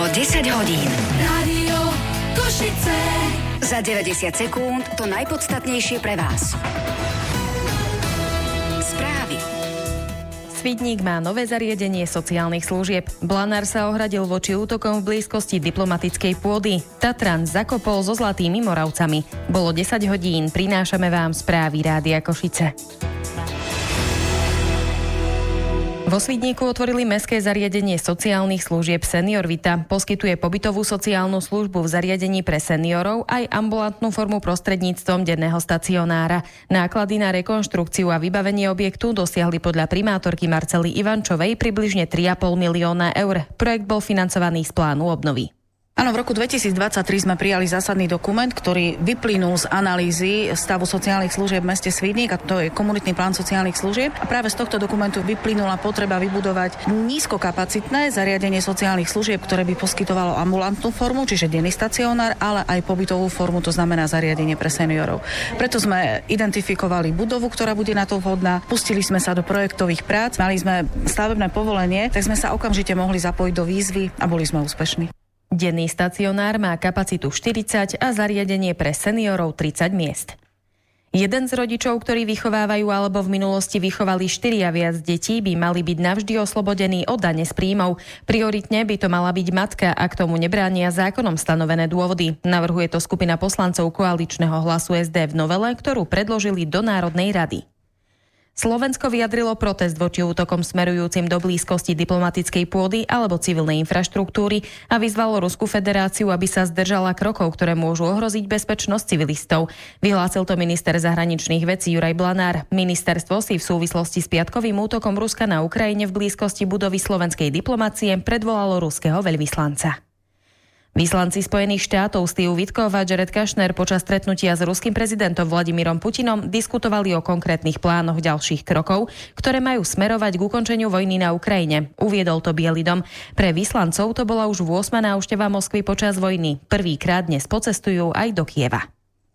10 hodín. Rádio Košice. Za 90 sekúnd to najpodstatnejšie pre vás. Správy. Svidník má nové zariadenie sociálnych služieb. Blanár sa ohradil voči útokom v blízkosti diplomatickej pôdy. Tatran zakopol so Zlatými Moravcami. Bolo 10 hodín, prinášame vám správy Rádia Košice. Vo Svidníku otvorili mestské zariadenie sociálnych služieb Senior Vita. Poskytuje pobytovú sociálnu službu v zariadení pre seniorov aj ambulantnú formu prostredníctvom denného stacionára. Náklady na rekonštrukciu a vybavenie objektu dosiahli podľa primátorky Marcely Ivančovej približne 3,5 milióna eur. Projekt bol financovaný z plánu obnovy. Áno, v roku 2023 sme prijali zásadný dokument, ktorý vyplynul z analýzy stavu sociálnych služieb v meste Svidník, a to je komunitný plán sociálnych služieb. A práve z tohto dokumentu vyplynula potreba vybudovať nízkokapacitné zariadenie sociálnych služieb, ktoré by poskytovalo ambulantnú formu, čiže denný stacionár, ale aj pobytovú formu, to znamená zariadenie pre seniorov. Preto sme identifikovali budovu, ktorá bude na to vhodná. Pustili sme sa do projektových prác, mali sme stavebné povolenie, tak sme sa okamžite mohli zapojiť do výzvy a boli sme úspešní. Denný stacionár má kapacitu 40 a zariadenie pre seniorov 30 miest. Jeden z rodičov, ktorí vychovávajú alebo v minulosti vychovali 4 a viac detí, by mali byť navždy oslobodení od dane z príjmov. Prioritne by to mala byť matka, a k tomu nebránia zákonom stanovené dôvody. Navrhuje to skupina poslancov koaličného Hlasu SD v novele, ktorú predložili do Národnej rady. Slovensko vyjadrilo protest voči útokom smerujúcim do blízkosti diplomatickej pôdy alebo civilnej infraštruktúry a vyzvalo Ruskú federáciu, aby sa zdržala krokov, ktoré môžu ohroziť bezpečnosť civilistov. Vyhlásil to minister zahraničných vecí Juraj Blanár. Ministerstvo si v súvislosti s piatkovým útokom Ruska na Ukrajine v blízkosti budovy slovenskej diplomacie predvolalo ruského veľvyslanca. Vyslanci Spojených štátov Steve Witkoff a Jared Kushner počas stretnutia s ruským prezidentom Vladimírom Putinom diskutovali o konkrétnych plánoch ďalších krokov, ktoré majú smerovať k ukončeniu vojny na Ukrajine. Uviedol to Biely dom. Pre vyslancov to bola už 8. návšteva Moskvy počas vojny. Prvýkrát dnes pocestujú aj do Kieva.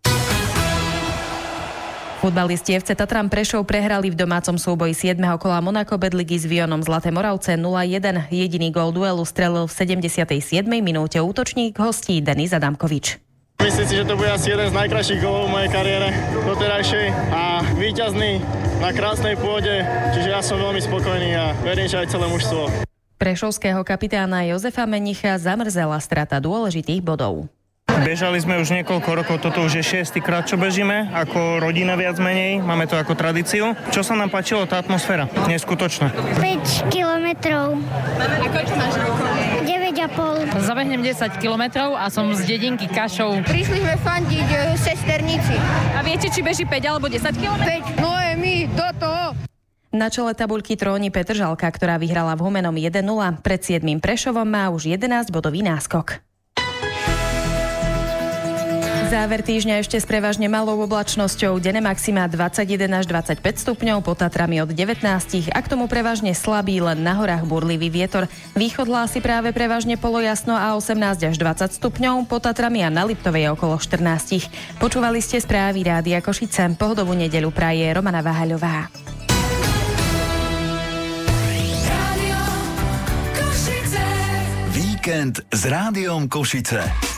Futbalisti FC Tatran Prešov prehrali v domácom súboji 7. kola Monako Bedligy s Vionom Zlaté Moravce 0-1. Jediný gól duelu strelil v 77. minúte útočník hostí Denis Adamkovič. Myslím si, že to bude asi jeden z najkrajších gólov v mojej kariére doterajšej a víťazný na krásnej pôde, čiže ja som veľmi spokojný a verím, že aj celé mužstvo. Prešovského kapitána Jozefa Menicha zamrzela strata dôležitých bodov. Bežali sme už niekoľko rokov, toto už je 6. krát, čo bežíme, ako rodina viac menej, máme to ako tradíciu. Čo sa nám páčilo, tá atmosféra, neskutočná. 5 kilometrov. A koľko máš rokov? 9,5. Zabehnem 10 kilometrov a som z dedinky Kašov. Prišli sme fandiť sesternici. A viete, či beží 5 alebo 10 kilometrov? 5, no je my, do toho. Na čele tabuľky tróni Petržalka, ktorá vyhrala v Humenom 1-0. Pred 7. Prešovom má už 11-bodový náskok. Záver týždňa ešte s prevažne malou oblačnosťou, denné maxima 21 až 25 stupňov, pod Tatrami od 19 a k tomu prevažne slabý, len na horách burlivý vietor. Východ hlási práve prevažne polojasno a 18 až 20 stupňov, pod Tatrami a na Liptovej okolo 14. Počúvali ste správy Rádia Košice. Pohodovú nedeľu praje Romana Váhaľová. Víkend s Rádiom Košice.